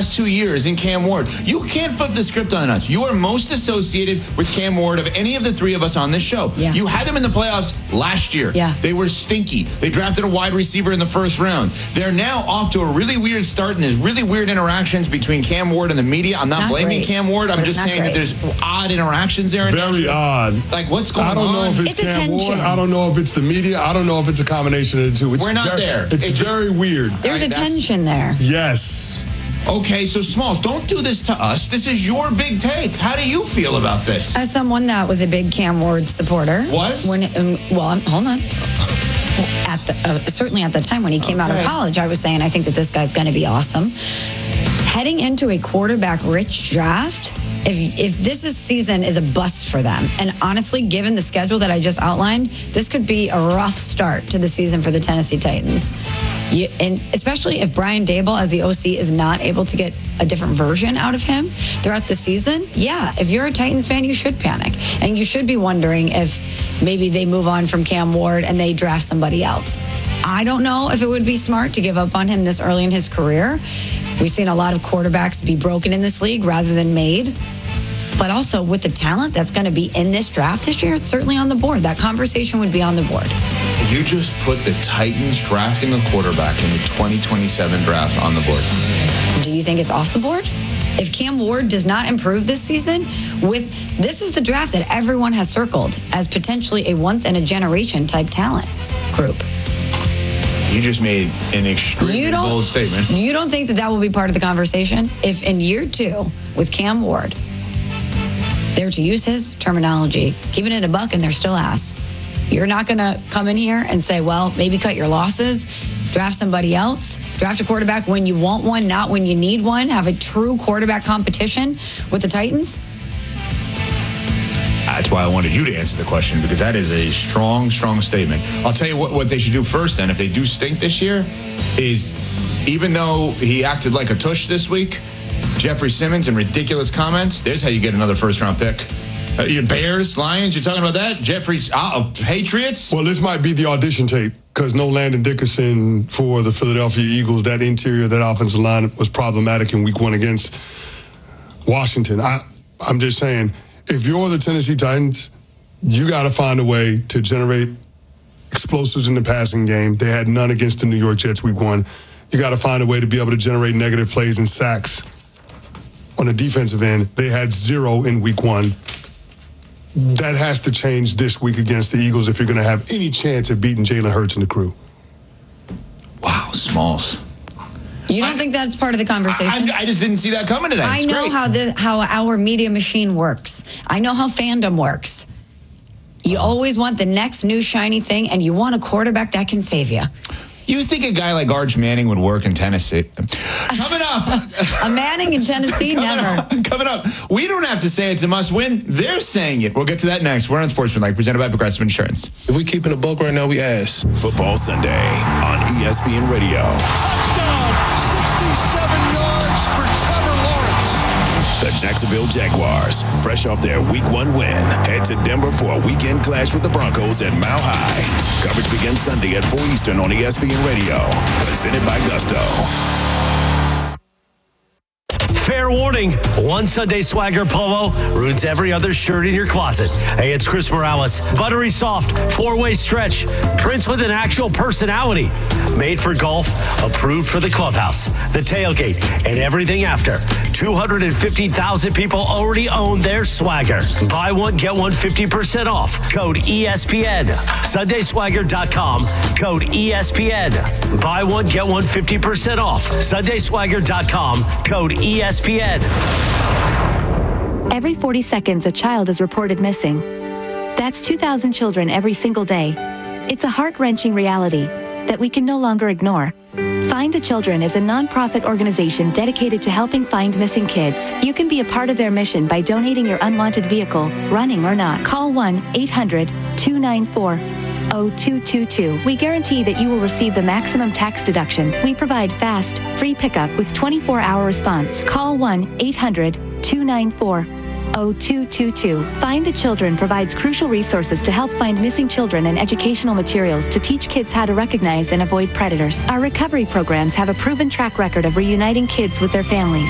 last 2 years in Cam Ward. You can't flip the script on us. You are most associated with Cam Ward of any of the three of us on this show. Yeah. You had them in the playoffs last year. Yeah. They were stinky. They drafted a wide receiver in the first round. They're now off to a really weird start, and there's really weird interactions between Cam Ward and the media. I'm not blaming great. Cam Ward. I'm just saying that there's odd interactions there. Very odd. Like, what's going on? I don't know if it's Cam Ward. I don't know if it's the media. I don't know if it's a combination of the two. We're not there. It's very weird. There's a tension there. Yes. Okay, so Smalls, don't do this to us. This is your big take. How do you feel about this? As someone that was a big Cam Ward supporter. Was? Hold on. Certainly at the time when he came out of college, I was saying I think that this guy's going to be awesome. Heading into a quarterback-rich draft, if this season is a bust for them, and honestly, given the schedule that I just outlined, this could be a rough start to the season for the Tennessee Titans. And especially if Brian Daboll, as the OC, is not able to get a different version out of him throughout the season, if you're a Titans fan, you should panic. And you should be wondering if maybe they move on from Cam Ward and they draft somebody else. I don't know if it would be smart to give up on him this early in his career. We've seen a lot of quarterbacks be broken in this league rather than made. But also with the talent that's going to be in this draft this year, it's certainly on the board. That conversation would be on the board. You just put the Titans drafting a quarterback in the 2027 draft on the board. Do you think it's off the board? If Cam Ward does not improve this season, this is the draft that everyone has circled as potentially a once-in-a-generation type talent group. You just made an extremely bold statement. You don't think that will be part of the conversation? If in year 2 with Cam Ward, they're, to use his terminology, keeping it a buck and they're still ass. You're not going to come in here and say, well, maybe cut your losses, draft somebody else, draft a quarterback when you want one, not when you need one, have a true quarterback competition with the Titans? That's why I wanted you to answer the question, because that is a strong, strong statement. I'll tell you what they should do first then, if they do stink this year, is even though he acted like a tush this week, Jeffrey Simmons and ridiculous comments, there's how you get another first-round pick. Bears, Lions, you're talking about that? Jeffrey's Patriots? Well, this might be the audition tape, because no Landon Dickerson for the Philadelphia Eagles. That interior, that offensive line was problematic in week 1 against Washington. I'm just saying, if you're the Tennessee Titans, you got to find a way to generate explosives in the passing game. They had none against the New York Jets week 1. You got to find a way to be able to generate negative plays and sacks. On the defensive end, they had 0 in week 1. That has to change this week against the Eagles if you're going to have any chance of beating Jalen Hurts and the crew. Wow, Smalls. You don't think that's part of the conversation? I just didn't see that coming today. I know how our media machine works. I know how fandom works. You always want the next new shiny thing, and you want a quarterback that can save you. You think a guy like Arch Manning would work in Tennessee? Coming up. A Manning in Tennessee? Never. Coming up. We don't have to say it's a must-win. They're saying it. We'll get to that next. We're on Sportsmanlike, presented by Progressive Insurance. If we keep it a buck right now, we ass. Football Sunday on ESPN Radio. Touchdown! 67 yards for Trevor Lawrence. The Jacksonville Jaguars, fresh off their Week 1 win, head to Denver for a weekend clash with the Broncos at Mile High. Coverage begins Sunday at 4 Eastern on ESPN Radio. Presented by Gusto. Fair warning, one Sunday Swagger polo ruins every other shirt in your closet. Hey, it's Chris Morales. Buttery soft, 4-way stretch, prints with an actual personality. Made for golf, approved for the clubhouse, the tailgate, and everything after. 250,000 people already own their Swagger. Buy one, get one 50% off. Code ESPN. SundaySwagger.com. Code ESPN. Buy one, get one 50% off. SundaySwagger.com. Code ESPN. Every 40 seconds, a child is reported missing. That's 2,000 children every single day. It's a heart-wrenching reality that we can no longer ignore. Find the Children is a non-profit organization dedicated to helping find missing kids. You can be a part of their mission by donating your unwanted vehicle, running or not. Call 1-800-294-0222. We guarantee that you will receive the maximum tax deduction. We provide fast, free pickup with 24-hour response. Call 1-800-294-0222. Find the Children provides crucial resources to help find missing children and educational materials to teach kids how to recognize and avoid predators. Our recovery programs have a proven track record of reuniting kids with their families.